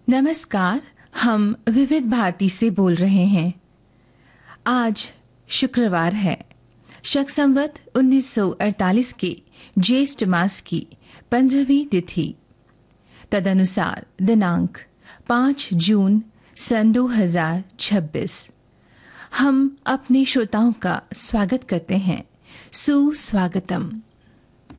नमस्कार। हम विविध भारती से बोल रहे हैं। आज शुक्रवार है। शक संवत 1948 के ज्येष्ठ मास की 15वीं तिथि, तदनुसार दिनांक 5 जून सन 2026। हम अपने श्रोताओं का स्वागत करते हैं। सुस्वागतम।